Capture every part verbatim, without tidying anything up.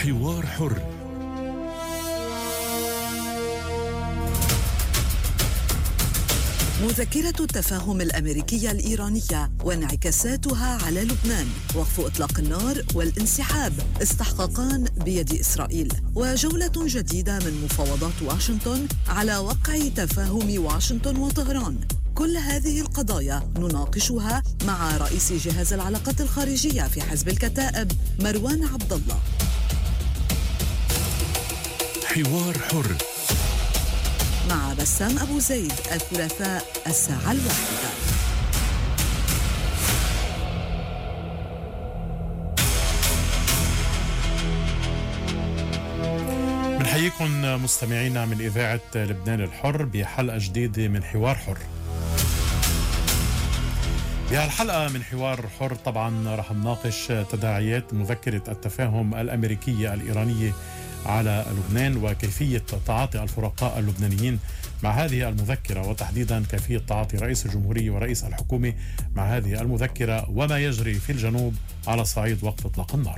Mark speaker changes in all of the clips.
Speaker 1: حوار حر.
Speaker 2: مذكرة التفاهم الأمريكية الإيرانية وانعكاساتها على لبنان، وقف إطلاق النار والانسحاب استحقاقان بيد إسرائيل، وجولة جديدة من مفاوضات واشنطن على وقع تفاهم واشنطن وطهران. كل هذه القضايا نناقشها مع رئيس جهاز العلاقات الخارجية في حزب الكتائب مروان عبد الله.
Speaker 1: حوار حر
Speaker 2: مع بسام أبو زيد، الثلاثاء الساعة الواحدة.
Speaker 3: بنحييكم مستمعينا من إذاعة لبنان الحر بحلقة جديدة من حوار حر. بهالحلقة من حوار حر طبعا رح نناقش تداعيات مذكرة التفاهم الأمريكية الإيرانية على لبنان، وكيفية تعاطي الفرقاء اللبنانيين مع هذه المذكرة، وتحديدا كيفية تعاطي رئيس الجمهورية ورئيس الحكومة مع هذه المذكرة، وما يجري في الجنوب على صعيد وقف إطلاق النار.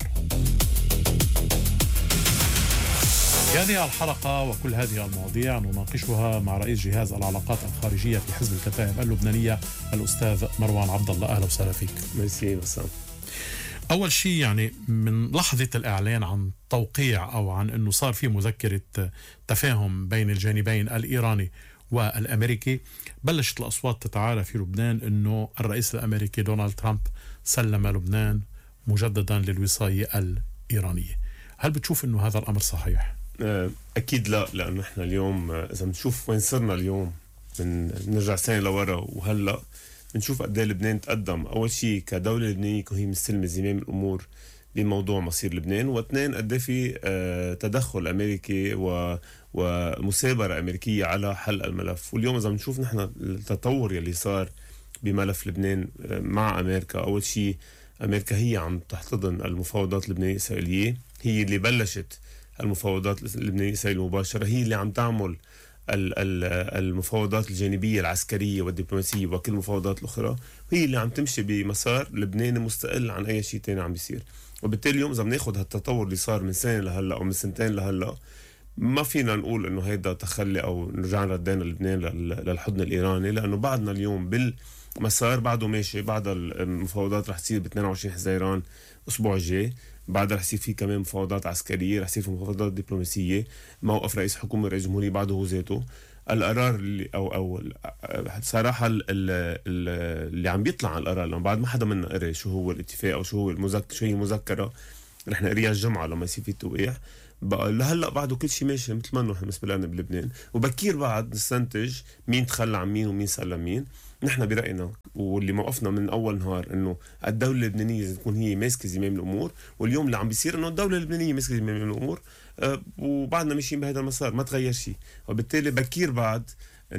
Speaker 3: في هذه الحلقة وكل هذه المواضيع نناقشها مع رئيس جهاز العلاقات الخارجية في حزب الكتائب اللبنانية الأستاذ مروان عبد الله. أهلا وسهلا فيك.
Speaker 4: ميرسي بسام.
Speaker 3: أول شيء يعني من لحظة الإعلان عن توقيع أو عن أنه صار في مذكرة تفاهم بين الجانبين الإيراني والأمريكي، بلشت الأصوات تتعالى في لبنان أنه الرئيس الأمريكي دونالد ترامب سلم لبنان مجددا للوصاية الإيرانية. هل بتشوف أنه هذا الأمر صحيح؟
Speaker 4: أكيد لا، لأنه إحنا اليوم إذا بنشوف وين صرنا اليوم، من نرجع سنة لورا وهلأ بنشوف قد ايه لبنان تقدم. اول شيء كدوله لبنانيه وهي مستلمه زمام الامور بموضوع مصير لبنان، واثنين قد ايه في آه تدخل امريكي و ومثابره امريكيه على حل الملف. واليوم اذا بنشوف نحن التطور يلي صار بملف لبنان آه مع امريكا، اول شيء امريكا هي عم تحتضن المفاوضات اللبنانيه الاسرائيليه، هي اللي بلشت المفاوضات اللبنانيه الاسرائيليه المباشره، هي اللي عم تعمل المفاوضات الجانبية العسكرية والدبلوماسية وكل المفاوضات الأخرى، وهي اللي عم تمشي بمسار لبناني مستقل عن أي شيء تاني عم بيصير. وبالتالي اليوم إذا بناخد هالتطور اللي صار من سنة لهلأ أو من سنتين لهلأ، ما فينا نقول إنه هيدا تخلي أو نرجعنا ردينا لبنان للحضن الإيراني، لأنه بعدنا اليوم بالمسار بعده ماشي. بعد المفاوضات رح تصير ب اثنين وعشرين حزيران الأسبوع الجاي، بعد رح يصير في كمان مفاوضات عسكرية، رح يصير في مفاوضات دبلوماسية، موقف رئيس حكومة رئيس جمهورية بعده هو ذاته. القرار اللي أو أو صراحة اللي عم بيطلع عن القرار، لما بعد ما حدا منا قرأ شو هو الاتفاق أو شو هو المذكرة شو هي المذكرة، رح نقريها الجمعة لما يصير في توقيع. بقى لهلا بعده كل شيء ماشي مثل ما نحن بالنسبة لنا بلبنان، وبكير بعد نستنتج مين تخلى عن مين ومين سلم مين. نحن برأينا واللي موقفنا من أول نهار إنه الدولة اللبنانية تكون هي ماسكة زمام الأمور، واليوم اللي عم بيصير إنه الدولة اللبنانية ماسكة زمام الأمور، أه وبعدنا ماشيين بهذا المسار، ما تغير شيء. وبالتالي بكير بعد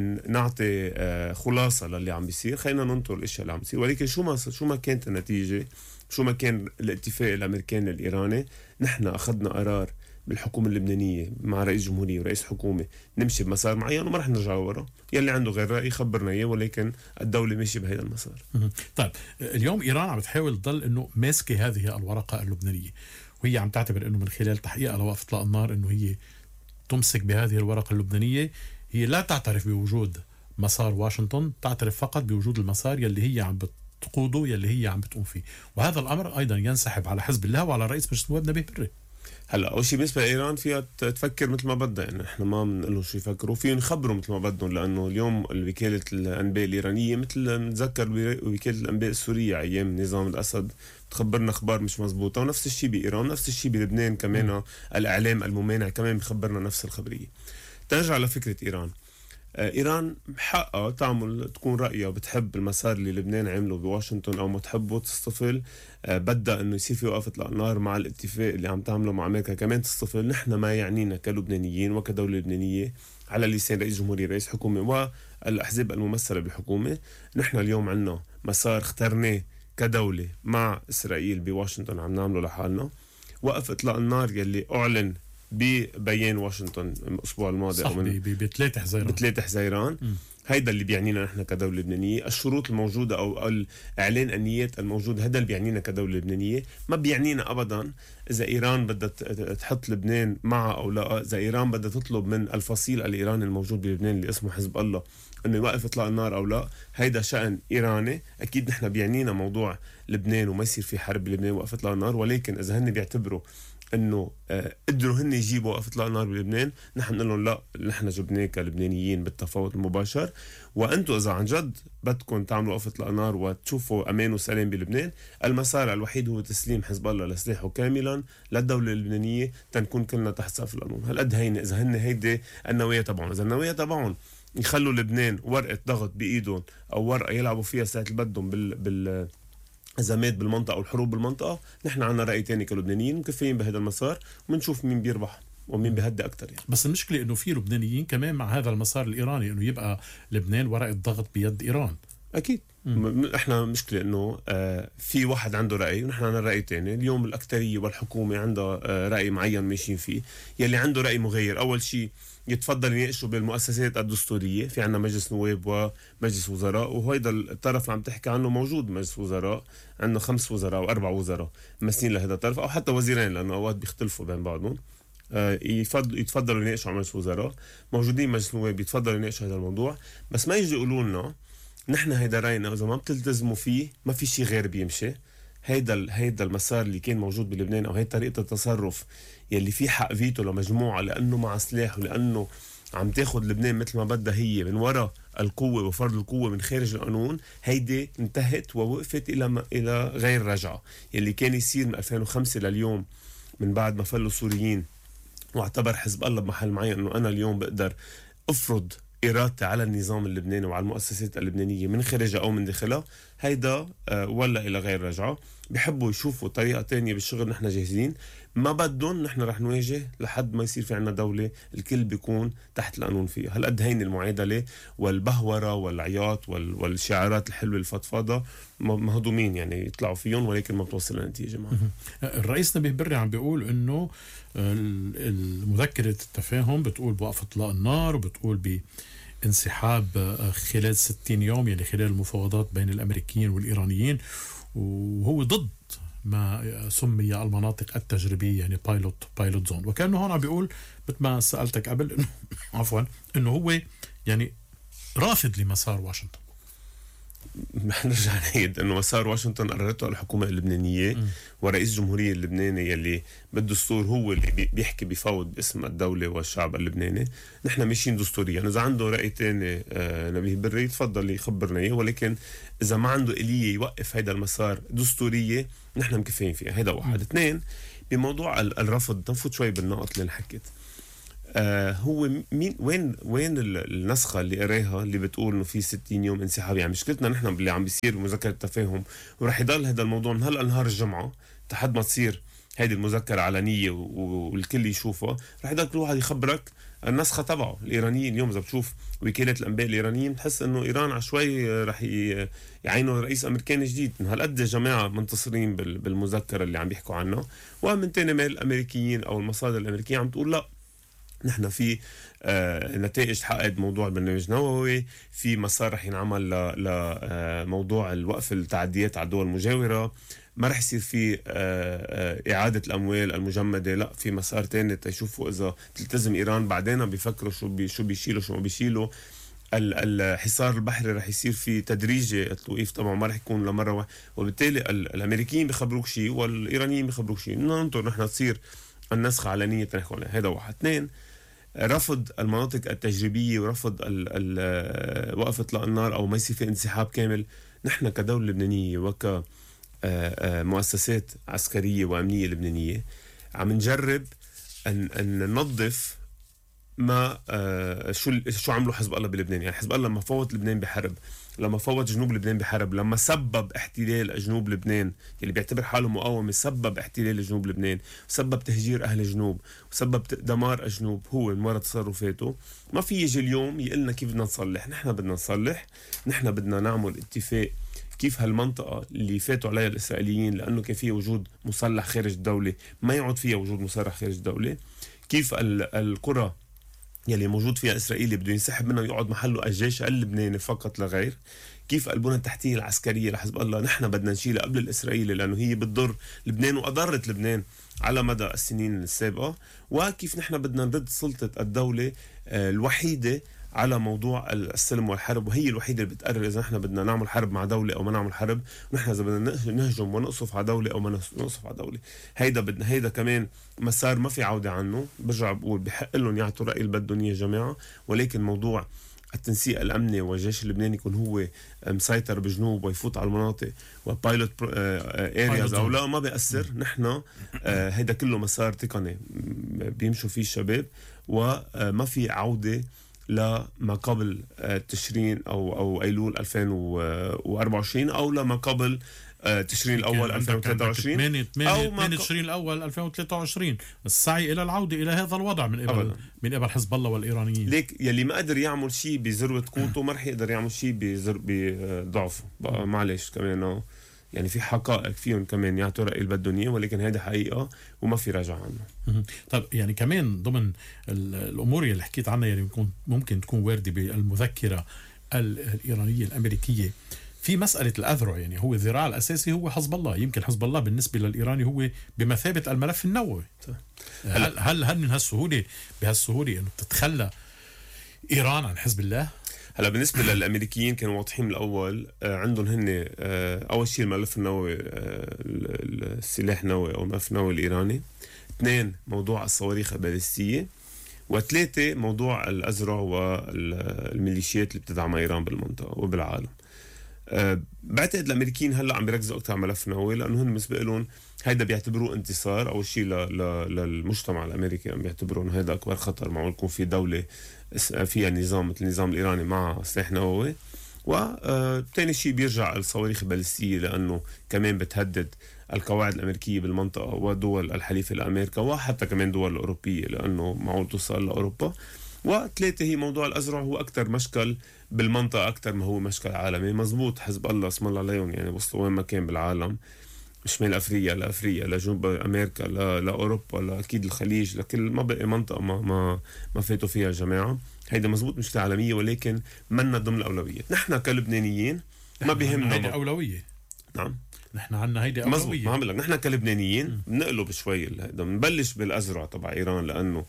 Speaker 4: نعطي أه خلاصة للي عم بيصير، خلينا ننطر الأشياء اللي عم بيصير. ولكن شو ما شو ما كانت النتيجة، شو ما كان الاتفاق الأمريكاني الإيراني، نحن أخذنا قرار بالحكومة اللبنانية مع رئيس جمهورية ورئيس حكومة نمشي بمسار معين وما رح نرجع ورا. يلي عنده غير رأي يخبرنا إياه، ولكن الدولة ماشي بهذا المسار.
Speaker 3: طيب اليوم إيران عم تحاول تضل إنه ماسكة هذه الورقة اللبنانية، وهي عم تعتبر إنه من خلال تحقيقها لوقف إطلاق النار إنه هي تمسك بهذه الورقة اللبنانية. هي لا تعترف بوجود مسار واشنطن، تعترف فقط بوجود المسار يلي هي عم بتقوده، يلي هي عم بتقوم فيه. وهذا الأمر أيضا ينسحب على حزب الله وعلى رئيس مجلس النواب نبيه بري.
Speaker 4: هلا اول شيء بالنسبه لايران فيها تفكر مثل ما بدها، يعني احنا ما بنقول لهم شو يفكروا، فيهم يخبروا مثل ما بدهم، لانه اليوم وكاله الانباء الايرانيه مثل نتذكر وكاله الانباء السوريه ايام نظام الاسد تخبرنا اخبار مش مزبوطه، ونفس الشيء بايران، نفس الشيء بلبنان كمان. م. الاعلام الممانع كمان بخبرنا نفس الخبريه. ترجع لفكره ايران، إيران حقها تعمل تكون رأيها بتحب المسار اللي لبنان عمله بواشنطن أو ما تحبه تصطفل. بدأ إنه يصير في وقف إطلاق نار مع الاتفاق اللي عم تعمله مع أمريكا كمان تصطفل. نحن ما يعنينا كلبنانيين وكدولة لبنانية على لسان رئيس جمهورية رئيس حكومة والأحزاب الممثلة بالحكومة، نحن اليوم عنا مسار اخترناه كدولة مع إسرائيل بواشنطن عم نعمله لحالنا. وقف إطلاق النار يلي أعلن ببيان واشنطن الأسبوع الماضي
Speaker 3: صح، بثلاثة حزيران
Speaker 4: بثلاثة حزيران هيدا اللي بيعنينا نحن كدولة لبنانية. الشروط الموجودة أو الإعلان النيات الموجود هذا اللي بيعنينا كدولة لبنانية. ما بيعنينا أبدا إذا إيران بدها تحط لبنان معها أو لا، إذا إيران بدها تطلب من الفصيل الإيراني الموجود بلبنان اللي اسمه حزب الله أنه يوقف إطلاق النار أو لا، هيدا شأن إيراني. أكيد نحن بيعنينا موضوع لبنان وما يصير في حرب بلبنان ووقف إطلاق النار، ولكن إذا هن بيعتبروا انه آه قدروا هن يجيبوا وقف اطلاق النار بلبنان، نحن بنقول لهم لا، نحن جبناه كلبنانيين بالتفاوض المباشر، وانتم اذا عن جد بدكم تعملوا وقف اطلاق نار وتشوفوا امان وسلام بلبنان، المسار الوحيد هو تسليم حزب الله لسلاحه كاملا للدوله اللبنانيه تنكون كلنا تحت سقف القانون. هالقد هينه اذا هن هيدي النوايا تبعهم. اذا النوايا تبعهم يخلوا لبنان ورقه ضغط بايدهم او ورقه يلعبوا فيها ساعه اللي بدهم بال بال أزمات بالمنطقة أو الحروب بالمنطقة، نحن عنا رأي تاني كلبنانيين مكفيين بهذا المسار، ومنشوف مين بيربح ومين بيهدي أكتر يعني.
Speaker 3: بس المشكلة إنه في لبنانيين كمان مع هذا المسار الإيراني، إنه يبقى لبنان ورقة ضغط بيد إيران.
Speaker 4: أكيد م- إحنا مشكلة إنه آه في واحد عنده رأي ونحن عنا رأي تاني. اليوم الأكترية والحكومة عندها آه رأي معين ماشيين فيه. يلي عنده رأي مغير أول شيء يتفضل يناقشوا بالمؤسسات الدستورية. في عنا مجلس نواب ومجلس وزراء، وهيدا الطرف اللي عم تحكي عنه موجود مجلس وزراء، عنده خمس وزراء وأربع وزراء ممثلين لهذا الطرف، أو حتى وزيرين لأنه أوقات بيختلفوا بين بعضهم. آه يفضل يتفضلوا يناقشوا على مجلس وزراء، موجودين مجلس نواب يتفضلوا يناقشوا هذا الموضوع. بس ما يجي يقولوا لنا نحن هيدا رأينا، إذا ما بتلتزموا فيه ما في شيء غير بيمشي. هيدا هيدا المسار اللي كان موجود بلبنان، أو هي طريقة التصرف يلي فيه حق فيتو لمجموعة لأنه مع سلاح ولأنه عم تاخد لبنان مثل ما بدها هي من وراء القوة وفرض القوة من خارج القانون، هيدي انتهت ووقفت إلى إلى غير رجعة. يلي كان يصير من ألفين وخمسة لليوم من بعد ما فلوا السوريين واعتبر حزب الله بمحل معين أنه أنا اليوم بقدر أفرض إرادتي على النظام اللبناني وعلى المؤسسات اللبنانية من خارجها أو من داخلها، هيدا آه ولا إلى غير رجعة. بيحبوا يشوفوا طريقة تانية بالشغل، نحن جاهزين. ما بدهم نحن رح نواجه لحد ما يصير في عنا دولة الكل بيكون تحت القانون فيها. هالقد هين المعادلة والبهورة والعياط وال... والشعارات الحلوة الفضفاضة مهضومين يعني يطلعوا فيهم، ولكن ما بتوصل لنتيجة معهم.
Speaker 3: الرئيس نبيه بري عم بيقول إنه المذكرة التفاهم بتقول بوقف إطلاق النار، وبتقول بانسحاب خلال ستين يوم، يعني خلال المفاوضات بين الأمريكيين والإيرانيين، وهو ضد ما سمي المناطق التجريبية يعني بايلوت بايلوت زون. وكأنه هون عم بيقول مثل ما سألتك قبل إنه عفوا إنه هو يعني رافض لمسار واشنطن.
Speaker 4: نرجع نعيد انه مسار واشنطن قررته الحكومه اللبنانيه م. ورئيس الجمهوريه اللبناني يلي بالدستور هو اللي بيحكي بيفوض باسم الدوله والشعب اللبناني. نحن ماشيين دستوريا. اذا عنده راي ثاني آه نبيه بري يتفضل يخبرنا اياه، ولكن اذا ما عنده اليه يوقف هذا المسار دستوريه نحن مكفين فيها. هذا واحد. اثنين، بموضوع الرفض نفوت شوي بالنقط اللي انحكت. آه هو مين وين وين النسخه اللي قراها اللي بتقول انه في ستين يوم انسحاب؟ يعني مشكلتنا نحن باللي عم بيصير بمذكره التفاهم، وراح يضل هذا الموضوع من هلا نهار الجمعه لحد ما تصير هذه المذكره علنيه والكل يشوفها. راح يضل كل واحد يخبرك النسخه تبعه. الايرانيين اليوم اذا بتشوف وكالات الانباء الايرانيين بتحس انه ايران عشوائي راح يعينوا رئيس امريكاني جديد. من هالقد جماعه منتصرين بالمذكره اللي عم بيحكوا عنها، ومن ثاني مال الامريكيين او المصادر الامريكيه عم تقول لا، نحن في آه نتائج تحققت موضوع البرنامج النووي، في مسار رح ينعمل لموضوع الوقف التعديات على الدول المجاورة، ما رح يصير في آه آه إعادة الأموال المجمدة، لا في مسار تاني تيشوفوا إذا تلتزم إيران بعدين بيفكروا شو بي شو بيشيلوا شو ما بيشيلوا. الحصار البحري رح يصير في تدريجي، التوقيف طبعا ما رح يكون لمرة واحدة، وبالتالي الأمريكيين بيخبروك شيء والإيرانيين بيخبروك شيء. ننطر نحن تصير النسخة علنية نحكي عليها. هذا واحد. اثنين، رفض المناطق التجريبية ورفض وقف إطلاق النار أو ما يصير في انسحاب كامل. نحن كدولة لبنانية وكمؤسسات عسكرية وأمنية لبنانية عم نجرب أن, أن ننظف ما آه شو شو عملوا حزب الله بلبنان. يعني حزب الله لما فوت لبنان بحرب، لما فوت جنوب لبنان بحرب، لما سبب احتلال جنوب لبنان اللي بيعتبر حاله مقاومة، سبب احتلال جنوب لبنان، سبب تهجير أهل جنوب، وسبب دمار الجنوب هو من وراء تصرفاته. ما في يجي اليوم يقلنا كيف بدنا نصلح. نحن بدنا نصلح، نحن بدنا نعمل اتفاق كيف هالمنطقة اللي فاتوا عليها الإسرائيليين لأنه كان فيها وجود مسلح خارج الدولة ما يعود فيها وجود مسلح خارج الدولة. كيف القرى يلي موجود فيها إسرائيلي بده ينسحب منه ويقعد محله الجيش اللبناني فقط لا غير. كيف البنى التحتية العسكرية لحزب الله نحن بدنا نشيلها قبل الإسرائيلي لأنه هي بتضر لبنان وأضرت لبنان على مدى السنين السابقة، وكيف نحن بدنا نرد سلطة الدولة الوحيدة على موضوع السلم والحرب، وهي الوحيدة اللي بتقرر إذا نحن بدنا نعمل حرب مع دولة أو ما نعمل حرب، ونحن إذا بدنا نهجم ونقصف على دولة أو ما نقصف على دولة. هيدا بدنا هيدا كمان مسار ما في عودة عنه. برجع بقول بحق لهم يعطوا رأي اللي بدهم إياه يا جماعة، ولكن موضوع التنسيق الأمني والجيش اللبناني يكون هو مسيطر بجنوب ويفوت على المناطق وبايلوت ارياز أو لا ما بيأثر. نحن هيدا كله مسار تقني بيمشوا فيه الشباب، وما في عودة لما قبل تشرين أو أو أيلول ألفين وأربعة وعشرين أو لما قبل تشرين الأول ألفين وثلاثة وعشرين
Speaker 3: أو من تشرين الأول ألفين وثلاثة وعشرين. السعي إلى العودة إلى هذا الوضع من قبل أبداً. من قبل حزب الله والإيرانيين.
Speaker 4: ليك يلي ما قدر يعمل شيء بذروة قوته ما رح يقدر يعمل شيء بضعفه. معلش كمان يعني في حقائق فيهم كمان يعطوا رأي اللي بدهم إياه، ولكن هيدا حقيقة وما في رجع عنه.
Speaker 3: طيب يعني كمان ضمن الأمور اللي حكيت عنها يعني ممكن تكون واردة بالمذكرة الإيرانية الأمريكية في مسألة الأذرع. يعني هو الذراع الأساسي هو حزب الله. يمكن حزب الله بالنسبة للإيراني هو بمثابة الملف النووي. هل هل هل من هالسهولة بهالسهولة إنه تتخلى إيران عن حزب الله؟
Speaker 4: هلا بالنسبة للأمريكيين كانوا واضحين من الأول. آه عندهم هن آه أول شيء الملف النووي، آه السلاح النووي أو الملف النووي الإيراني. اثنين موضوع الصواريخ البالستية. وثلاثة موضوع الأذرع والميليشيات اللي بتدعم إيران بالمنطقة وبالعالم. أه بعتقد الامريكيين هلا عم بيركزوا اكثر على ملف نووي لانه هن بالنسبه لهم هيدا بيعتبروه انتصار. اول شيء للمجتمع الامريكي عم بيعتبروا انه هيدا اكبر خطر معقول يكون في دوله فيها نظام مثل النظام الايراني مع سلاح نووي. وثاني شيء بيرجع الصواريخ البالستيه لانه كمان بتهدد القواعد الامريكيه بالمنطقه ودول الحليفه لامريكا وحتى كمان دول الاوروبيه لانه معقول توصل لاوروبا. وثلاثة هي موضوع الأزرع هو أكتر مشكل بالمنطقة أكتر ما هو مشكل عالمي. مزبوط حزب الله اسم الله عليهم يعني وصلوا وين ما كان بالعالم، شمال أفريقيا لأفريقيا لجنوب أمريكا لأوروبا لأكيد الخليج لكل ما بقي منطقة ما ما ما فاتوا فيها جماعة. هيدا مزبوط مشكلة عالمية ولكن منا ضمن الأولويات. نحن كلبنانيين ما بيهمنا
Speaker 3: هيدا أولوية.
Speaker 4: نعم
Speaker 3: نحن عنا هيدا أولوية.
Speaker 4: مزبوط ما عم بقول لك نحن كلبنانيين بنقلب شوي هيدا بنبلش بالأزرع تبع إيران لأنه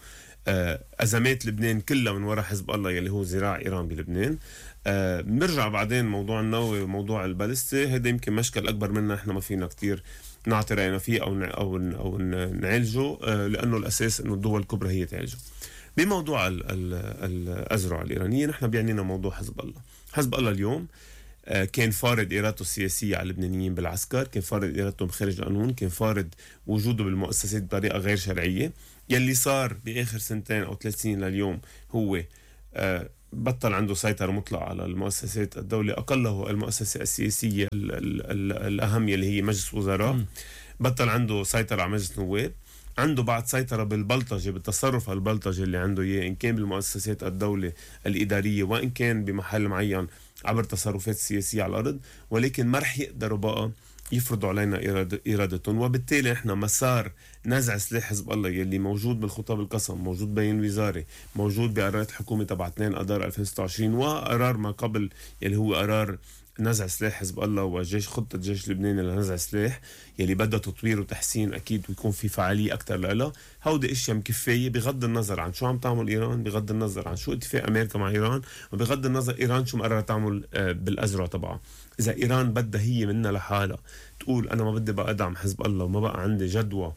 Speaker 4: أزمات لبنان كلها من وراء حزب الله يلي هو ذراع إيران بلبنان. أه بنرجع بعدين موضوع النووي وموضوع البالستي هيدا يمكن مشكل أكبر منا إحنا ما فينا كتير نعطي رأينا فيه أو أو أو نعالجه أه لأنه الأساس إنه الدول الكبرى هي تعالجه. بموضوع ال ال الأزرع الإيرانية نحن بيعنينا موضوع حزب الله. حزب الله اليوم أه كان فارض إرادته السياسية على اللبنانيين بالعسكر، كان فارض إرادته بخارج القانون، كان فارض وجوده بالمؤسسات بطريقة غير شرعية. يلي صار بآخر سنتين أو ثلاث سنين لليوم هو آه بطل عنده سيطرة مطلقة على المؤسسات الدولة، أقله المؤسسة السياسية ال ال ال الأهم يلي هي مجلس وزراء. م. بطل عنده سيطرة على مجلس نواب. عنده بعد سيطرة بالبلطجة بالتصرف البلطجة اللي عنده إياه إن كان بالمؤسسات الدولة الإدارية وإن كان بمحل معين عبر تصرفات سياسية على الأرض. ولكن ما رح يقدروا بقى يفرضوا علينا إرادة إرادتهم. وبالتالي إحنا مسار نزع سلاح حزب الله يلي موجود بالخطاب القسم، موجود بين الوزارة، موجود بقرارات الحكومة تبع اثنين أذار ألفين وستة وعشرين وقرار ما قبل يلي هو قرار نزع سلاح حزب الله وجيش خطة الجيش اللبناني لنزع سلاح يلي بدها تطوير وتحسين أكيد ويكون في فعالية أكتر لها. هودي إشياء مكفية بغض النظر عن شو عم تعمل إيران، بغض النظر عن شو اتفاق أمريكا مع إيران، وبغض النظر إيران شو مقررة تعمل بالأزرع طبعا. إذا إيران بدها هي منها لحالها تقول أنا ما بدي بقى أدعم حزب الله وما بقى عندي جدوى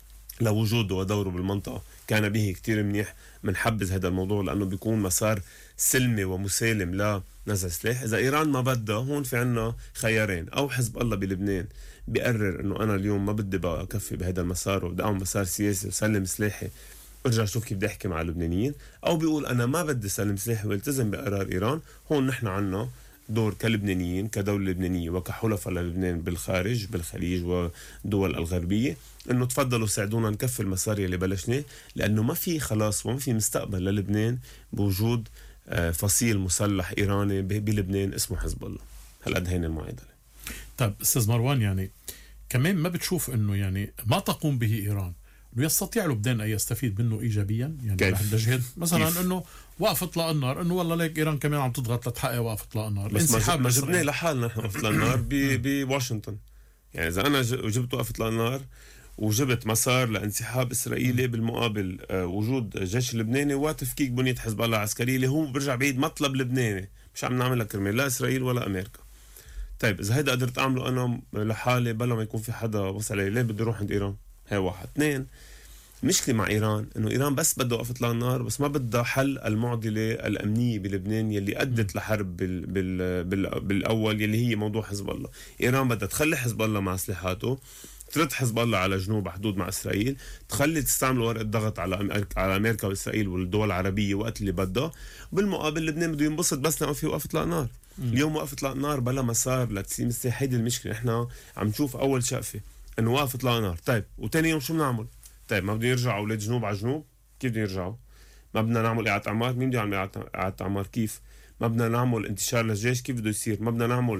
Speaker 4: لوجوده ودوره بالمنطقة، كان به كتير منيح منحبز هذا الموضوع لأنه بيكون مسار سلمي ومسالم لنزع سلاح. إذا إيران ما بدها هون في عنا خيارين، أو حزب الله بلبنان بيقرر أنه أنا اليوم ما بدي بقى أكفي بهذا المسار وبدي أعمل مسار سياسي وسلم سلاحي ارجع شوف كيف بدي احكي مع اللبنانيين، او بيقول انا ما بدي سلم سلاحي والتزم بقرار ايران. هون نحن عنا دور كلبنانيين كدولة لبنانية وكحلفاء للبنان بالخارج بالخليج والدول الغربية انه تفضلوا ساعدونا نكفي المسار اللي بلشناه، لانه ما في خلاص وما في مستقبل للبنان بوجود فصيل مسلح ايراني بلبنان اسمه حزب الله. هالقد هين المعادلة.
Speaker 3: طيب استاذ مروان، يعني كمان ما بتشوف انه يعني ما تقوم به ايران انه يستطيع لبنان ان يستفيد منه ايجابيا، يعني
Speaker 4: كيف؟
Speaker 3: بعد جهد مثلا
Speaker 4: كيف؟
Speaker 3: انه وقف اطلاق النار، انه والله ليك ايران كمان عم تضغط لتحقق وقف اطلاق النار،
Speaker 4: بس ما
Speaker 3: انسحاب
Speaker 4: ما
Speaker 3: إسرائيل.
Speaker 4: جبناه لحالنا نحن وقف النار بواشنطن. يعني اذا انا ج- جبت وقف اطلاق النار وجبت مسار لانسحاب اسرائيلي بالمقابل آه، وجود جيش لبناني وتفكيك بنيه حزب الله العسكريه اللي هو برجع بعيد مطلب لبناني، مش عم نعملها كرمال لا اسرائيل ولا امريكا. طيب اذا هيدا قدرت اعمله انا لحالي بلا ما يكون في حدا وصل علي، ليه بدي اروح عند ايران؟ هي واحد. اثنين، المشكله مع ايران انه ايران بس بدها وقف اطلاق النار، بس ما بدها حل المعضله الامنيه بلبنان يلي ادت لحرب بال بال بال بالاول يلي هي موضوع حزب الله. ايران بدها تخلي حزب الله مع سلاحاته، ترد حزب الله على جنوب حدود مع اسرائيل، تخلي تستعمل ورقه ضغط على أمريكا على امريكا واسرائيل والدول العربيه وقت اللي بدها. بالمقابل لبنان بده ينبسط بس لو في وقف اطلاق نار. اليوم وقف اطلاق نار بلا مسار لتسليم السلاح، هيدي المشكله. احنا عم نشوف اول شقفه انه وقف اطلاق نار، طيب وتاني يوم شو بنعمل؟ طيب ما بدهم يرجعوا اولاد جنوب على جنوب، كيف بدهم يرجعوا؟ ما بدنا نعمل اعاده اعمار، مين بده يعمل اعاده اعمار؟ كيف؟ ما بدنا نعمل انتشار للجيش، كيف بده يصير؟ ما بدنا نعمل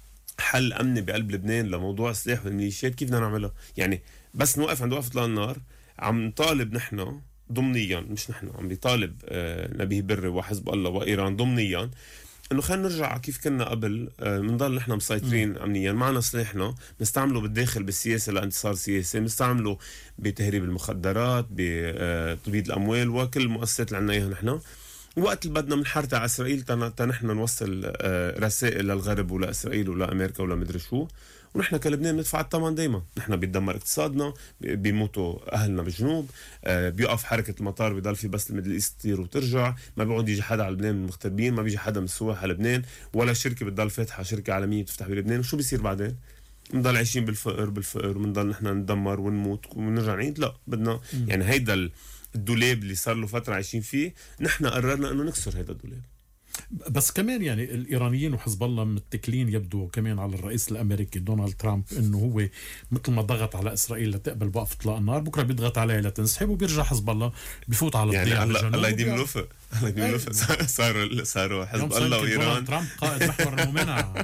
Speaker 4: حل امني بقلب لبنان لموضوع السلاح والميليشيات، كيف بدنا نعملها؟ يعني بس نوقف عند وقف اطلاق النار عم نطالب نحن ضمنيا، مش نحن عم بيطالب آه نبيه بري وحزب الله وايران ضمنيا انه خلينا نرجع كيف كنا قبل، بنضل نحن مسيطرين امنيا، معنا سلاحنا نستعمله بالداخل بالسياسه لانتصار سياسي، نستعمله بتهريب المخدرات، بتبييض الاموال وكل المؤسسات اللي عندنا اياها نحن. وقت اللي بدنا بنحارب على اسرائيل تا نحن نوصل رسائل للغرب ولا اسرائيل ولا امريكا ولا مدري شو، ونحن كلبنان ندفع الثمن دايما. نحن بيتدمر اقتصادنا، بيموتوا اهلنا بالجنوب، بيقف حركه المطار، بيضل في بس الميدل ايست تطير وترجع، ما بيقعد يجي حدا على لبنان من المغتربين، ما بيجي حدا من السواح على لبنان، ولا شركه بتضل فاتحه شركه عالميه بتفتح بلبنان. وشو بيصير بعدين؟ بنضل عايشين بالفقر بالفقر وبنضل نحن ندمر ونموت ونرجع نعيد. لا بدنا يعني هيدا الدولاب اللي صار له فتره عايشين فيه، نحن قررنا انه نكسر هيدا الدولاب.
Speaker 3: بس كمان يعني الإيرانيين وحزب الله متكلين يبدو كمان على الرئيس الأمريكي دونالد ترامب، إنه هو مثل ما ضغط على إسرائيل لتقبل بوقف إطلاق النار، بكرة بيضغط عليها لتنسحب، وبيرجع حزب الله بيفوت على
Speaker 4: يعني
Speaker 3: الضياع
Speaker 4: الله
Speaker 3: بالجنوب.
Speaker 4: الله يديم الوفق، الله يديم الوفق. صاروا صاروا حزب الله وإيران
Speaker 3: ترامب قائد محور الممانعة.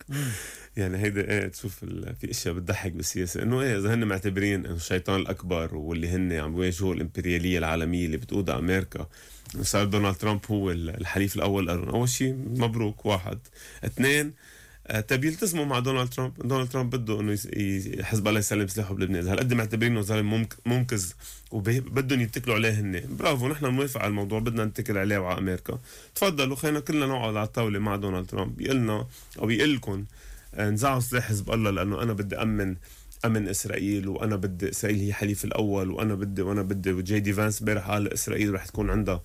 Speaker 4: يعني هيدا ايه تشوف ال... في اشياء بتضحك بالسياسه، انه ايه اذا هن معتبرين انه الشيطان الاكبر واللي هن عم يواجهوا الامبرياليه العالميه اللي بتقودها امريكا، صار دونالد ترامب هو الحليف الاول لهم. اول شيء مبروك، واحد. اثنين، تبي يلتزموا مع دونالد ترامب. دونالد ترامب بده انه يس... حزب الله يسلم سلاحه بلبنان، هالقد معتبرينه زلمه ممك... منقذ وبدهم يتكلوا عليه هن. برافو، نحن موافق على الموضوع، بدنا نتكل عليه وعلى امريكا. تفضلوا خلينا كلنا نقعد على الطاوله مع دونالد ترامب، يقلنا او يقلكم نزعوا سلاح حزب الله، لانه انا بدي امن امن اسرائيل، وانا بدي اسرائيل هي حليف الاول، وانا بدي وانا بدي وجي دي فانس امبارح قال اسرائيل رح تكون عندها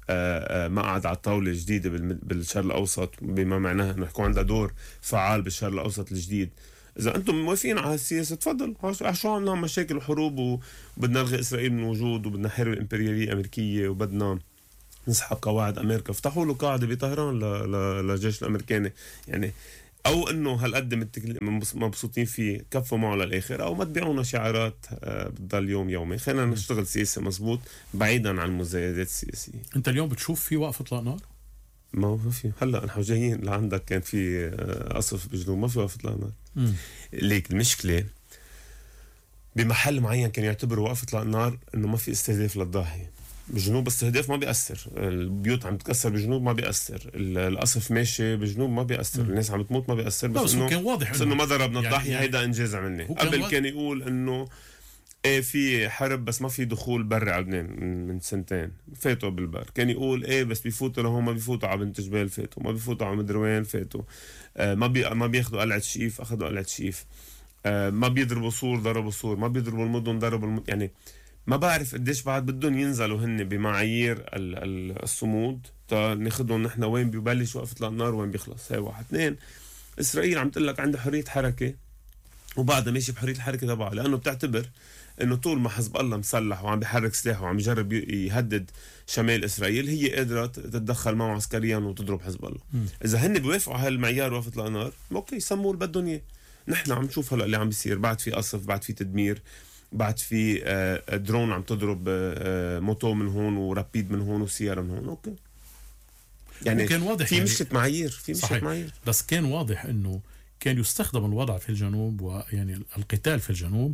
Speaker 4: مقعد على الطاوله جديده بالشرق الاوسط، بما معناه انه يكون عندها دور فعال بالشرق الاوسط الجديد. اذا انتم موافقين على السياسه تفضلوا، شو عندنا مشاكل وحروب وبدنا نلغي اسرائيل من وجود، وبدنا نحارب الامبرياليه الامريكيه، وبدنا نسحب قواعد امريكا. افتحوا له قاعده بطهران للجيش الامريكاني يعني، او انه هالقد مبسوطين فيه كفوا معه للاخر، او ما تبيعونا شعارات بتضل يوم يومي. خلينا نشتغل سياسه مزبوط بعيدا عن المزايدات السياسيه.
Speaker 3: انت اليوم بتشوف في وقف اطلاق نار؟
Speaker 4: ما في. هلا نحن جايين لعندك كان في قصف بجنوب، ما في وقف اطلاق نار. ليك المشكله بمحل معين كان يعتبروا وقف اطلاق نار انه ما في استهداف للضاحيه بجنوب. استهداف ما بيأثر، البيوت عم تتكسر بجنوب ما بيأثر، القصف ماشي بجنوب ما بيأثر، م. الناس عم تموت ما بيأثر. بس انه كان واضح بس انه ما ضربنا الضاحيه، يعني هيدا انجاز عملناه. قبل كان يقول انه ايه في حرب بس ما في دخول بري على لبنان من سنتين، فاتوا بالبر. كان يقول ايه بس بيفوتوا لهم، ما بيفوتوا على بنت جبال، فاتوا ما بيفوتوا على مدري وين، فاتوا آه ما بي ما بياخذوا قلعه شيف، اخذوا قلعه شيف. آه ما بيضربوا سور، ضربوا سور. ما بيضربوا المدن، ضربوا الم... يعني ما بعرف قديش بعد بدهم ينزلوا هن بمعايير الصمود تا ناخذهم نحن وين بيبلش وقف اطلاق النار وين بيخلص. هي واحد. اثنين، اسرائيل عم تقول لك عندها حريه حركه وبعدها ماشي بحريه الحركه تبعها، لانه بتعتبر انه طول ما حزب الله مسلح وعم بيحرك سلاحه وعم يجرب يهدد شمال اسرائيل، هي قادره تتدخل معه عسكريا وتضرب حزب الله. م. اذا هن بيوافقوا على هالمعيار وقف اطلاق النار، اوكي يسموه اللي بدهم اياه. نحن عم نشوف هلا اللي عم بيصير، بعد في قصف، بعد في تدمير، بعد في درون عم تضرب موتو من هون ورابيد من هون وسيارة من هون. اوكي يعني كان واضح في مشكلة يعني معايير، في مشكلة معايير.
Speaker 3: بس كان واضح انه كان يستخدم الوضع في الجنوب، ويعني القتال في الجنوب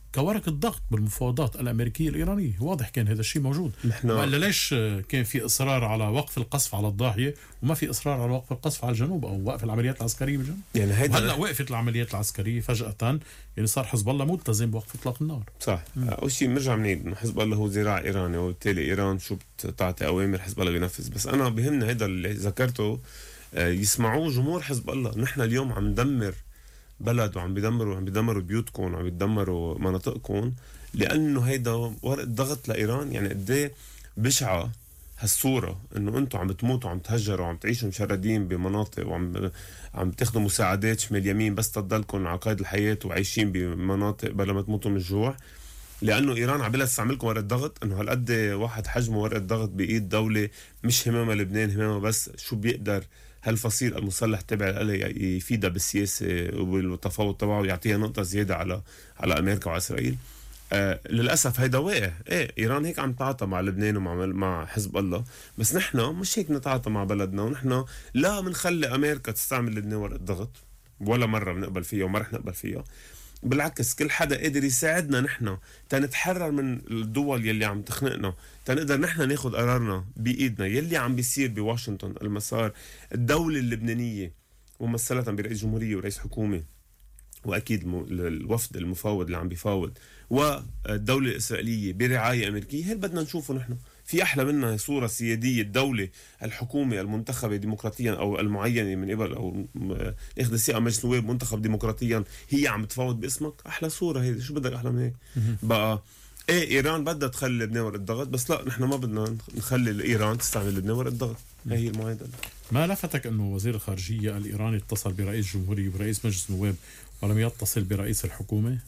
Speaker 3: كورقة ضغط بالمفاوضات الأمريكية الإيرانية. واضح كان هذا الشيء موجود.
Speaker 4: نحن
Speaker 3: وإلا ليش كان في إصرار على وقف القصف على الضاحية وما في إصرار على وقف القصف على الجنوب أو وقف العمليات العسكرية بالجنوب؟
Speaker 4: يعني هيدا
Speaker 3: هلا وقفت العمليات العسكرية فجأة، يعني صار حزب الله ملتزم بوقف إطلاق النار.
Speaker 4: صح. أول شيء بنرجع بنعيد إنه حزب الله هو ذراع إيراني، وبالتالي إيران شو بتعطي أوامر حزب الله بينفذ. بس أنا بهمنا هيدا اللي ذكرته يسمعوه جمهور حزب الله. نحن اليوم عم ندمر بلد وعم بيدمروا عم بيدمروا بيوتكم وعم بيدمروا مناطقكم لأنه هيدا ورقة ضغط لإيران. يعني قديه بشعة هالصورة إنه أنتم عم بتموتوا وعم تهجروا وعم تعيشوا مشردين بمناطق وعم عم تاخذوا مساعدات شمال يمين بس تضلكم على قيد الحياة وعايشين بمناطق بلا ما تموتوا من الجوع، لأنه إيران عم بلا تستعملكم ورقة ضغط. إنه هالقد واحد حجمه ورقة ضغط بإيد دولة مش همامها لبنان، همامها بس شو بيقدر هالفصيل المسلح تبع لها يفيدها بالسياسة والتفاوض تبعه ويعطيها نقطة زيادة على على أمريكا وإسرائيل. آه للأسف هيدا واقع. إيه إيران هيك عم تتعاطى مع لبنان ومع مع حزب الله، بس نحن مش هيك نتعاطى مع بلدنا. ونحن لا منخلي أمريكا تستعمل لبنان ورقة ضغط ولا مرة بنقبل فيها وما رح نقبل فيها. بالعكس كل حدا قادر يساعدنا نحن تنتحرر من الدول يلي عم تخنقنا، تنقدر نحن ناخد قرارنا بإيدنا. يلي عم بيصير بواشنطن المسار الدولة اللبنانية ممثلة برئيس جمهورية ورئيس حكومة وأكيد الوفد المفاوض اللي عم بيفاوض والدولة الإسرائيلية برعاية أمريكية، هل بدنا نشوفه نحن؟ في أحلى منها صورة سيادية الدولة الحكومة المنتخبة ديمقراطيا أو المعينة من قبل أو إخذ ثقة مجلس نواب منتخب ديمقراطيا هي عم تفاوض باسمك؟ أحلى صورة هي. شو بدك أحلى من هيك؟ بقى إيه إيران بدها تخلي لبنان ورقة ضغط، بس لا نحن ما بدنا نخلي إيران تستعمل لبنان ورقة ضغط. هي هي المعادلة.
Speaker 3: ما لفتك أنه وزير الخارجية الإيراني اتصل برئيس جمهورية ورئيس مجلس نواب ولم يتصل برئيس الحكومة؟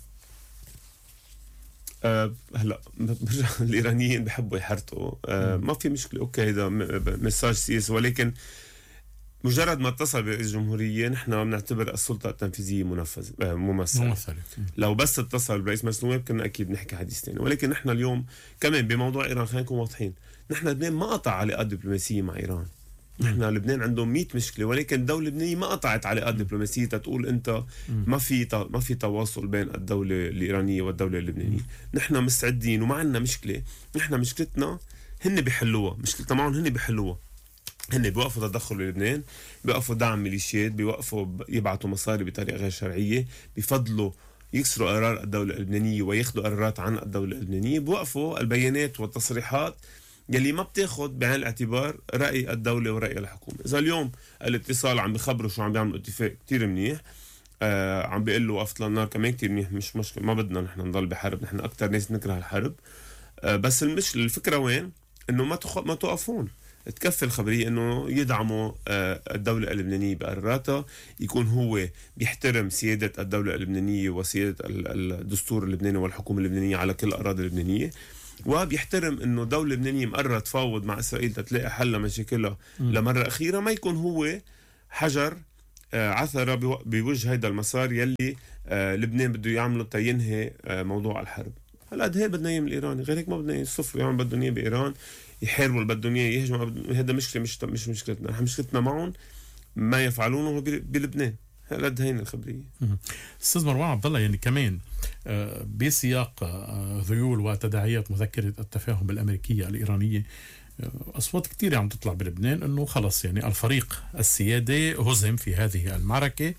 Speaker 4: أه هلا برجع الإيرانيين بحبوا يحرطوا. أه ما في مشكلة، أوكي هذا مساج سياسي، ولكن مجرد ما اتصل برئيس الجمهورية نحن بنعتبر السلطة التنفيذية منفذ أه ممثلة.
Speaker 3: ممثلة.
Speaker 4: لو بس اتصل برئيس مجلس النواب كنا أكيد نحكي حديث ثاني. ولكن نحن اليوم كمان بموضوع إيران خلينا نكون واضحين، نحن لبنان ما قطع علاقات دبلوماسية مع إيران. نحن لبنان عندهم مئة مشكلة، ولكن الدولة اللبنانية ما قطعت علاقات دبلوماسية تقول أنت ما في ما في تواصل بين الدولة الإيرانية والدولة اللبنانية. نحن مستعدين وما عندنا مشكلة. نحن مشكلتنا هن بيحلوها، مشكلتنا معهم هن بيحلوها. هن بيوقفوا تدخل بلبنان، بيوقفوا دعم ميليشيات، بيوقفوا يبعثوا مصاري بطريقة غير شرعية، بيفضلوا يكسروا قرار الدولة اللبنانية وياخدوا قرارات عن الدولة اللبنانية، بيوقفوا البيانات والتصريحات يلي ما بتاخد بعين الاعتبار رأي الدولة ورأي الحكومة. إذا اليوم الاتصال عم بخبروا شو عم بيعملوا اتفاق كتير منيح، آه عم بيقلوا وقفت للنار كمان كتير منيح، مش مشكلة، ما بدنا نحن نضل بحرب، نحن أكتر ناس نكره الحرب. آه بس المش الفكرة وين؟ إنه ما تخ... ما توقفون. تكفي الخبرية إنه يدعموا آه الدولة اللبنانية بقراراتها، يكون هو بيحترم سيادة الدولة اللبنانية وسيادة الدستور اللبناني والحكومة اللبنانية على كل الأراضي اللبنانية، وبيحترم انه دولة لبنانية مقررة تفاوض مع اسرائيل تتلاقي حل لمشاكلها لمرة اخيرة، ما يكون هو حجر آه عثرة بوجه هيدا المسار يلي آه لبنان بده يعمله تينهي آه موضوع الحرب. هلا قد هيك بدنا اياه من الايراني، غير هيك ما بدنا اياه. الصفر يعمل بدهم اياه بايران، يحاربوا اللي بدهم اياه، يهجموا. هذا مشكلة مش مش مشكلتنا، نحن مشكلتنا معهم ما يفعلونه بلبنان. هلا هين الخبرية.
Speaker 3: استاذ مروان عبد الله، يعني كمان بسياق ذيول وتداعيات مذكرة التفاهم الأمريكية الإيرانية أصوات كتير عم تطلع بلبنان أنه خلص يعني الفريق السيادي هزم في هذه المعركة،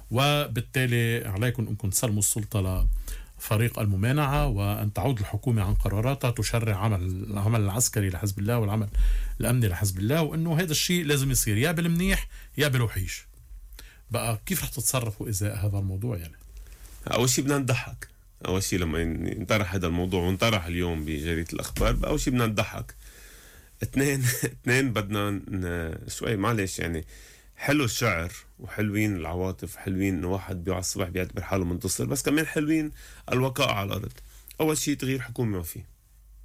Speaker 3: وبالتالي عليكم أنكم تسلموا السلطة لفريق الممانعة وأن تعود الحكومة عن قراراتها تشرع عمل العمل العسكري لحزب الله والعمل الأمني لحزب الله، وأنه هذا الشيء لازم يصير يا بالمنيح يا بالوحيش. بقى كيف رح تتصرفوا إذا هذا الموضوع؟ يعني
Speaker 4: أول شيء بدنا نضحك. أول شيء لما انطرح هذا الموضوع وانطرح اليوم بجريدة الأخبار، أول شيء بدنا نضحك. اثنين اثنين بدنا ن... شوي معلش يعني حلو الشعر وحلوين العواطف، حلوين إنه واحد بيوع الصبح بيعتبر حاله منتصر، بس كمان حلوين الوقائع على الأرض. أول شيء تغيير حكومة ما فيه.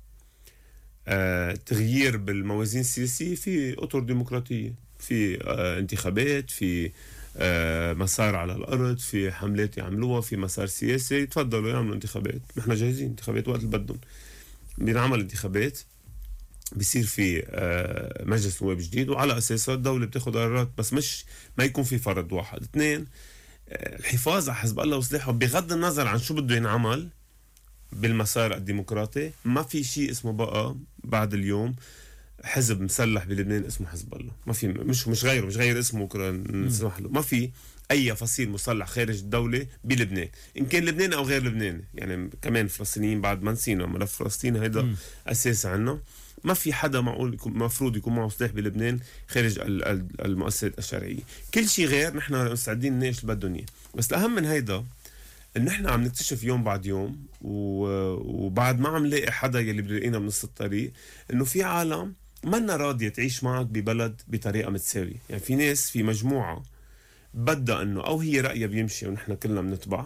Speaker 4: آه، تغيير بالموازين السياسية، في أطر ديمقراطية، في آه، انتخابات، في آه، مسار على الأرض، في حملات يعملوها، في مسار سياسي. تفضلوا يعملوا انتخابات، نحن جاهزين. انتخابات وقت اللي بدهم بينعمل انتخابات، بيصير في آه، مجلس نواب جديد، وعلى أساسه الدولة بتاخد قرارات، بس مش ما يكون في فرد واحد. اثنين آه، الحفاظ على حزب الله وسلاحه بغض النظر عن شو بده ينعمل. بالمسار الديمقراطي. ما في شيء اسمه بقى بعد اليوم حزب مسلح بلبنان اسمه حزب الله، ما في، مش مش غيره، مش غير اسمه نسمح له. ما في اي فصيل مسلح خارج الدوله بلبنان، ان كان لبناني او غير لبناني. يعني كمان فلسطينيين بعد ما نسينا ملف فلسطين هيدا اساسي عنا. ما في حدا معقول يكون مفروض يكون معه سلاح بلبنان خارج المؤسسات الشرعيه. كل شيء غير نحن مستعدين نناقش اللي بدهم اياه. بس الاهم من هيدا ان نحن عم نكتشف يوم بعد يوم وبعد ما عم نلاقي حدا يلي بيلاقينا بنص الطريق، انه في عالم منا راضيه تعيش معك ببلد بطريقه متساويه. يعني في ناس، في مجموعه بدها انه او هي رايها بيمشي ونحن كلنا بنتبع،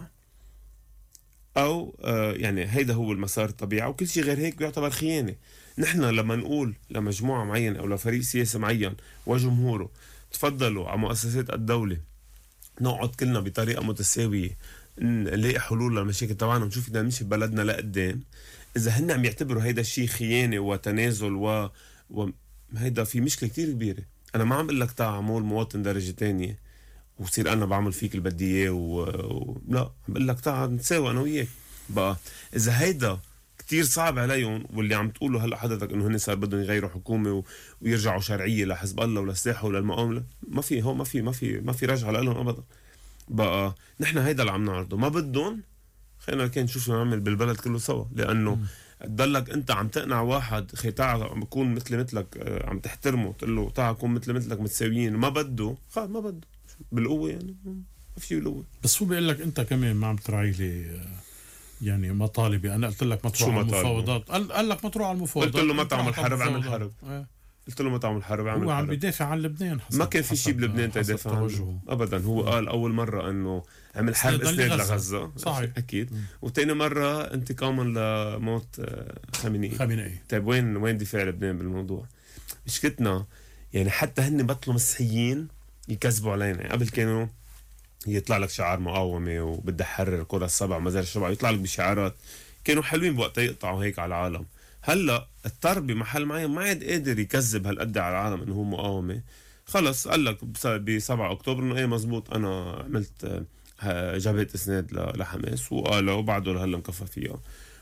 Speaker 4: او آه يعني هيدا هو المسار الطبيعي، وكل شيء غير هيك بيعتبر خيانه. نحن لما نقول لمجموعه معينه او لفريق سياسي معين وجمهوره تفضلوا على مؤسسات الدوله نقعد كلنا بطريقه متساويه نلاقي حلول للمشاكل تبعنا ونشوف اذا نمشي ببلدنا لقدام، اذا هن عم يعتبروا هيدا الشيء خيانه وتنازل و... و هيدا في مشكله كتير كبيره. انا ما عم بقول لك تعال عمول مواطن درجه تانية وصير انا بعمل فيك اللي بدي اياه و... و... لا، عم بقول لك تعال نتساوى انا وياك. بقى اذا هيدا كتير صعب عليهم، واللي عم تقوله هلا حضرتك انه هن صار بدهم يغيروا حكومه و... ويرجعوا شرعيه لحزب الله ولسلاحه وللمقاومه، ما في هو ما في ما في ما في رجعه لهم ابدا. بقى نحن هيدا اللي عم نعرضه، ما بدهم خلينا كان نشوف شو نعمل بالبلد كله سوا. لانه تضلك انت عم تقنع واحد خي تعال عم بكون مثل مثلك، عم تحترمه تقول له تعال كون مثل مثلك متساويين، ما بده خلص ما بده بالقوه. يعني ما في بالقوه.
Speaker 3: بس هو بيقول لك انت كمان ما عم تراعي لي يعني مطالبي. انا قلت لك ما تروح على المفاوضات، قال, قال لك ما تروح على المفاوضات.
Speaker 4: قلت له ما تعمل حرب، عمل حرب. اه. قلت له ما تعمل حرب، عمل حرب.
Speaker 3: هو عم بيدافع عن لبنان.
Speaker 4: ما كان في شيء بلبنان تيدافع عنه ابدا. هو قال اول مره انه عمل حرب اسناد لغزه، صحيح اكيد. وثاني مره انتقاما لموت خامنئي.
Speaker 3: خامنئي
Speaker 4: طيب وين وين دفاع لبنان بالموضوع؟ مشكلتنا يعني حتى هن بطلوا مسيحيين يكذبوا علينا. يعني قبل كانوا يطلع لك شعار مقاومه وبدي حرر قرى السبع ومزار الشبع، يطلع لك بشعارات كانوا حلوين بوقتها يقطعوا هيك على العالم. هلا اضطر بمحل معين ما عاد قادر يكذب هالقد على العالم انه هو مقاومه. خلص قال لك ب سبعة اكتوبر انه ايه مزبوط انا عملت جبهه اسناد لحماس، وقالوا وبعده لهلا مكفى فيها.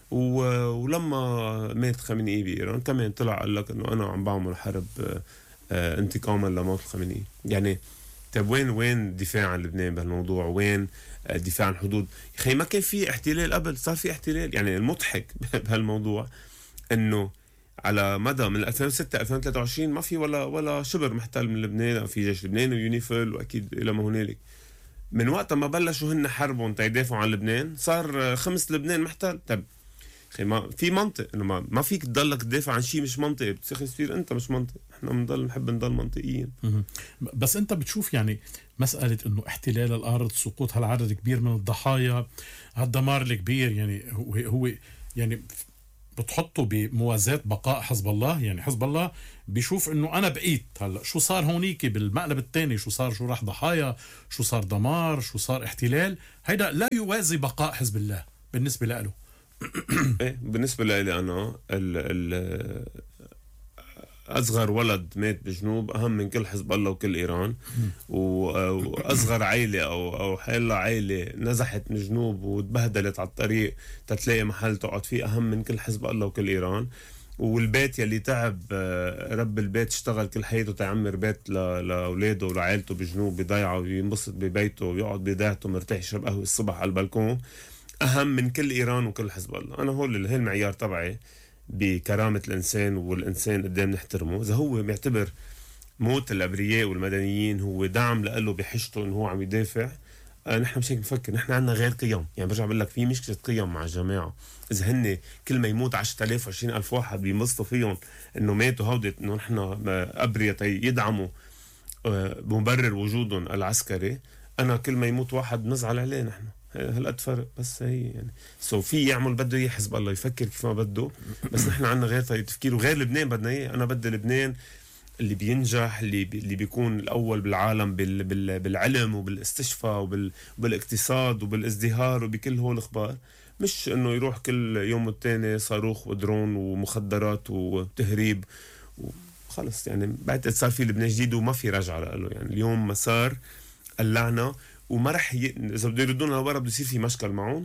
Speaker 4: ولما مات خامنئي بايران كمان طلع قال لك انه انا عم بعمل حرب انتقاما لموت الخامنئي. يعني طيب وين وين دفاع عن لبنان بهالموضوع؟ وين دفاع عن الحدود؟ يا ما كان في احتلال قبل، صار في احتلال. يعني المضحك بهالموضوع انه على مدى من ألفين وستة ألفين وثلاثة وعشرين ما في ولا ولا شبر محتل من لبنان. في جيش لبنان ويونيفيل واكيد الى ما هنالك. من وقت ما بلشوا هن حربهم تيدافعوا عن لبنان صار خمس لبنان محتل. طب اخي ما في منطق انه ما, ما فيك تضلك تدافع عن شيء مش منطقي، بتصير انت مش منطق. احنا بنضل نحب نضل منطقيين.
Speaker 3: بس انت بتشوف يعني مساله انه احتلال الارض، سقوط هالعدد كبير من الضحايا، هالدمار الكبير، يعني هو هو يعني بتحطه بموازاة بقاء حزب الله. يعني حزب الله بيشوف انه انا بقيت هلا شو صار هونيك بالمقلب الثاني، شو صار، شو راح ضحايا، شو صار دمار، شو صار احتلال، هيدا لا يوازي بقاء حزب الله بالنسبه له.
Speaker 4: ايه بالنسبه لي انا ال ال اصغر ولد مات بجنوب اهم من كل حزب الله وكل ايران. واصغر عائله او او حيلا عائله نزحت من جنوب وتبهدلت على الطريق تتلاقي محل تقعد فيه اهم من كل حزب الله وكل ايران. والبيت يلي تعب رب البيت اشتغل كل حياته تعمر بيت لاولاده ولعائلته بجنوب بضيعه وينبسط ببيته ويقعد بضيعته مرتاح يشرب قهوه الصبح على البلكون اهم من كل ايران وكل حزب الله. انا هول هي المعيار تبعي بكرامة الإنسان، والإنسان قدام نحترمه. إذا هو بيعتبر موت الأبرياء والمدنيين هو دعم لقله بحشته إنه هو عم يدافع، آه نحن مش هيك نفكر. نحن عنا غير قيم. يعني برجع بقول لك في مشكلة قيم مع الجماعة. إذا هن كل ما يموت عشرة آلاف وعشرين ألف واحد بينبسطوا فيهم إنه ماتوا هودة إنه نحن أبرياء يدعموا آه بمبرر وجودهم العسكري، أنا كل ما يموت واحد نزعل عليه. نحن هالقد فرق. بس هي يعني سو في يعمل بده اياه حزب الله يفكر كيف ما بده، بس نحن عنا غير طريقه تفكير وغير لبنان بدنا اياه. انا بدي لبنان اللي بينجح، اللي بي اللي بيكون الاول بالعالم بال بال بالعلم وبالاستشفاء وبال وبالاقتصاد وبالازدهار وبكل هول الاخبار، مش انه يروح كل يوم والتاني صاروخ ودرون ومخدرات وتهريب وخلص. يعني بعتقد صار في لبنان جديد وما في رجعه له. يعني اليوم مسار قلعنا وما رح ي... اذا بده يردونا لورا بده يصير في مشكل معهم،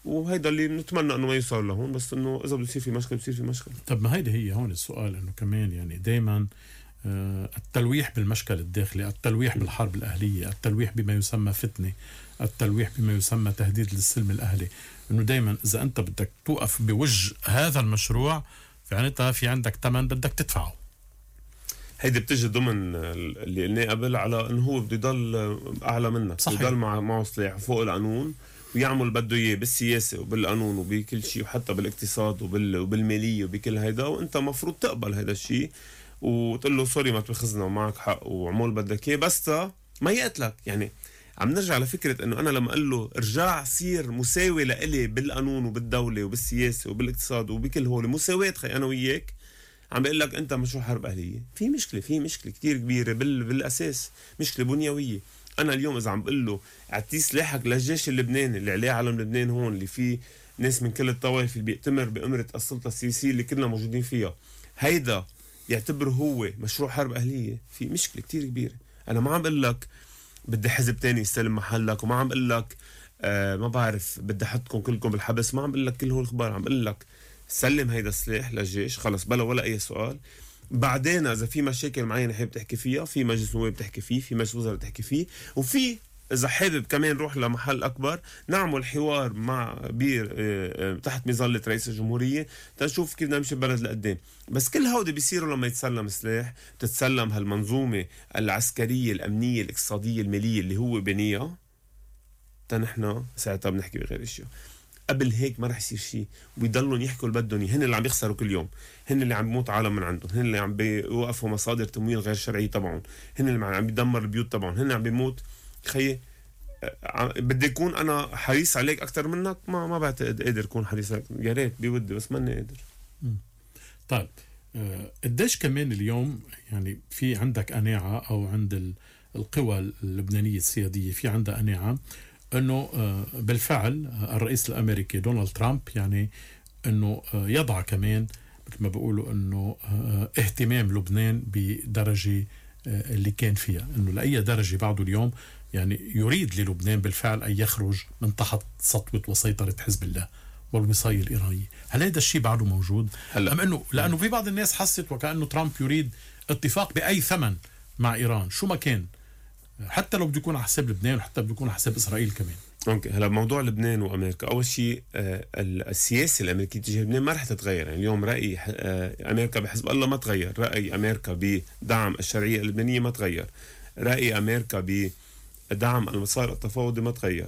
Speaker 4: وهيدا اللي نتمنى انه ما يوصل لهون، بس انه اذا بده يصير في مشكله بصير في مشكله.
Speaker 3: طب ما هيدي هي هون السؤال، انه كمان يعني دائما التلويح بالمشكل الداخلي، التلويح بالحرب الأهلية، التلويح بما يسمى فتنة، التلويح بما يسمى تهديد للسلم الأهلي، انه دائما اذا انت بدك توقف بوجه هذا المشروع فعناتها في عندك ثمن بدك تدفعه.
Speaker 4: هيدي بتجي ضمن اللي قلناه قبل على انه هو بده يضل اعلى منك، بده يضل مع معه سلاح فوق القانون ويعمل بده اياه بالسياسه وبالقانون وبكل شيء، وحتى بالاقتصاد وبال وبالماليه وبكل هيدا، وانت مفروض تقبل هذا الشيء وتقول له سوري ما تاخذنا ومعك حق وعمول بدك اياه، بس ما يقتلك. يعني عم نرجع لفكره انه انا لما اقول له ارجع صير مساوي لإلي بالقانون وبالدوله وبالسياسه وبالاقتصاد وبكل هول مساواه خي انا وياك، عم بقول لك انت مشروع حرب اهليه. في مشكله في مشكله كتير كبيره بال... بالاساس، مشكله بنيويه. انا اليوم اذا عم بقول له اعطي سلاحك للجيش اللبناني اللي عليه علم لبنان هون، اللي فيه ناس من كل الطوائف اللي بيأتمر بأمرة السلطه السياسيه اللي كلنا موجودين فيها، هيدا يعتبر هو مشروع حرب اهليه، في مشكله كتير كبيره. انا ما عم بقول لك بدي حزب تاني يستلم محلك، وما عم بقول لك آه ما بعرف بدي احطكم كلكم بالحبس، ما عم بقول لك كل هول الاخبار. عم بقول لك سلم هيدا السلاح للجيش خلص بلا ولا اي سؤال. بعدين اذا في مشاكل معينه حابب تحكي فيها، في مجلس نواب تحكي فيه، في مجلس وزراء تحكي فيه، وفي اذا حابب كمان روح لمحل اكبر نعمل حوار مع بير تحت مظله رئيس الجمهوريه تنشوف كيف بدنا نمشي البلد لقدام. بس كل هودي بيصيروا لما يتسلم سلاح، تتسلم هالمنظومه العسكريه الامنيه الاقتصاديه الماليه اللي هو بنيها، تنحنا ساعتها بنحكي بغير اشياء. قبل هيك ما رح يصير شيء، وبيضلوا يحكوا اللي بدهم. هن اللي عم يخسروا كل يوم، هن اللي عم بيموت عالم من عندهم، هن اللي عم بيوقفوا مصادر تمويل غير شرعيه تبعهم، هن اللي عم بيدمر البيوت تبعهم، هن عم بيموت. خيي بدي يكون انا حريص عليك اكثر منك؟ ما ما بعتقد قادر اكون حريص عليك، يا ريت بودي بس ماني قادر.
Speaker 3: طيب قديش كمان اليوم يعني في عندك قناعه او عند القوى اللبنانيه السياديه في عندها قناعه انه بالفعل الرئيس الامريكي دونالد ترامب يعني انه يضع كمان مثل ما بيقولوا انه اهتمام لبنان بدرجه اللي كان فيها، انه لاي درجه بعده اليوم يعني يريد للبنان بالفعل ان يخرج من تحت سطوه وسيطره حزب الله والوصايه الايرانيه. هل هذا الشيء بعده موجود؟ هلا ام انه لانه في بعض الناس حست وكانه ترامب يريد اتفاق باي ثمن مع ايران شو ما كان، حتى لو بده يكون على حساب لبنان وحتى بده يكون على حساب اسرائيل كمان.
Speaker 4: اوكي هلا موضوع لبنان وامريكا، اول شيء آه السياسه الامريكيه تجاه لبنان ما رح تتغير. يعني اليوم راي آه امريكا بحزب الله ما تغير، راي امريكا بدعم الشرعيه اللبنانيه ما تغير، راي امريكا بدعم المسار التفاوضي ما تغير.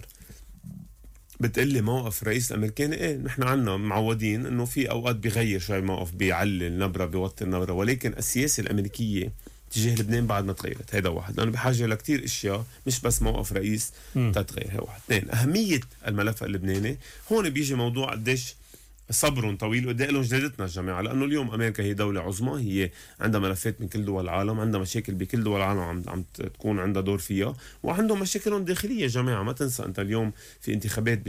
Speaker 4: بتقلي موقف الرئيس الامريكاني ايه نحن عنا معودين انه في اوقات بيغير شوي الموقف، بيعلي النبره بيوطي النبره، ولكن السياسه الامريكيه تجاه لبنان بعد ما تغيرت. هيدا واحد، لانه بحاجه لكتير اشياء مش بس موقف رئيس تتغير. هي واحد. اثنين، اهميه الملف اللبناني. هون بيجي موضوع قديش صبر طويل وقد ايه لهم جديدتنا الجماعه، لانه اليوم امريكا هي دوله عظمى، هي عندها ملفات من كل دول العالم، عندها مشاكل بكل دول العالم عم عم تكون عندها دور فيها، وعندهم مشاكلهم داخليه جماعه. ما تنسى انت اليوم في انتخابات